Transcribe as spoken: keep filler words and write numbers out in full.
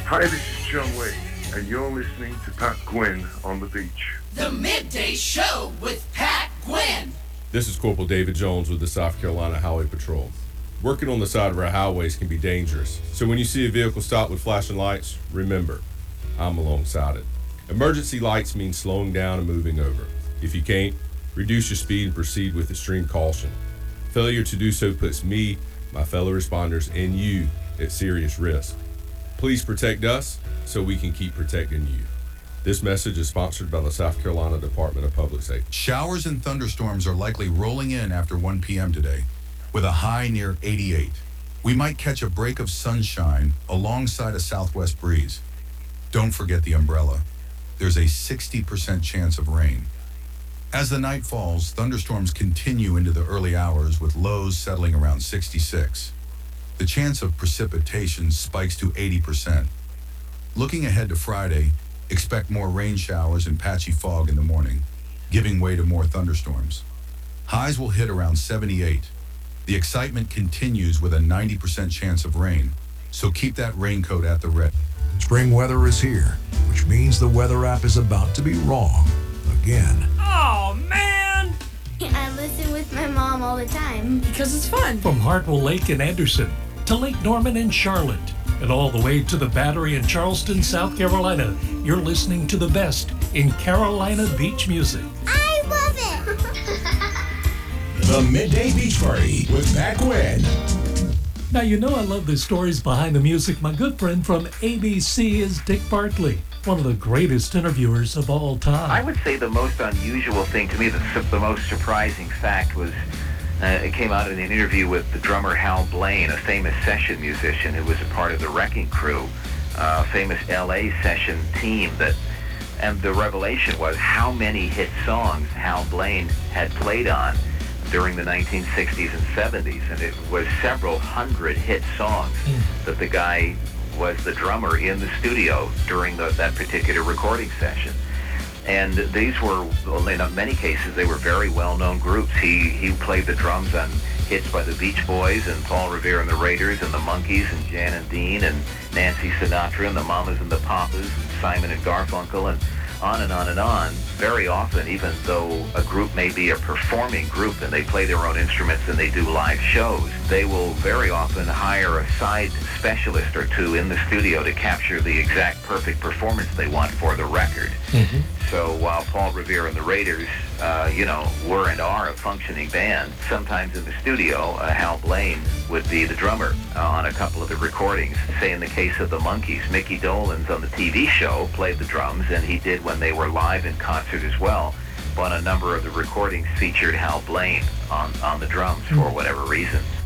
Hi, this is John Wade, and you're listening to Pat Gwynn on the Beach. The Midday Show with Pat Gwynn. This is Corporal David Jones with the South Carolina Highway Patrol. Working on the side of our highways can be dangerous, so when you see a vehicle stop with flashing lights, remember, I'm alongside it. Emergency lights mean slowing down and moving over. If you can't, reduce your speed and proceed with extreme caution. Failure to do so puts me, my fellow responders, and you at serious risk. Please protect us so we can keep protecting you. This message is sponsored by the South Carolina Department of Public Safety. Showers and thunderstorms are likely rolling in after one p.m. today, with a high near eighty-eight. We might catch a break of sunshine alongside a southwest breeze. Don't forget the umbrella. There's a sixty percent chance of rain. As the night falls, thunderstorms continue into the early hours with lows settling around sixty-six. The chance of precipitation spikes to eighty percent. Looking ahead to Friday, expect more rain showers and patchy fog in the morning, giving way to more thunderstorms. Highs will hit around seventy-eight. The excitement continues with a ninety percent chance of rain, so keep that raincoat at the ready. Spring weather is here, which means the weather app is about to be wrong again. Oh, man! I listen with my mom all the time. Because it's fun. From Hartwell Lake in Anderson to Lake Norman in Charlotte and all the way to the Battery in Charleston, South Carolina, you're listening to the best in Carolina beach music. I love it! The Midday Beach Party with Pat Gwynn. Now, you know I love the stories behind the music. My good friend from A B C is Dick Bartley, one of the greatest interviewers of all time. I would say the most unusual thing to me, the, the most surprising fact was uh, it came out in an interview with the drummer Hal Blaine, a famous session musician who was a part of the Wrecking Crew, a famous L A session team that, and the revelation was how many hit songs Hal Blaine had played on during the nineteen sixties and seventies, and it was several hundred hit songs mm. that the guy was the drummer in the studio during the, that particular recording session. And these were, in many cases, they were very well-known groups. He he played the drums on hits by the Beach Boys and Paul Revere and the Raiders and the Monkees and Jan and Dean and Nancy Sinatra and the Mamas and the Papas and Simon and Garfunkel and on and on and on. Very often, even though a group may be a performing group and they play their own instruments and they do live shows, they will very often hire a side specialist or two in the studio to capture the exact perfect performance they want for the record. Mm-hmm. So while Paul Revere and the Raiders, uh, you know, were and are a functioning band, sometimes in the studio, uh, Hal Blaine would be the drummer uh, on a couple of the recordings. Say in the case of the Monkees, Mickey Dolenz on the T V show played the drums, and he did when they were live in concert as well. But a number of the recordings featured Hal Blaine on, on the drums for whatever reason.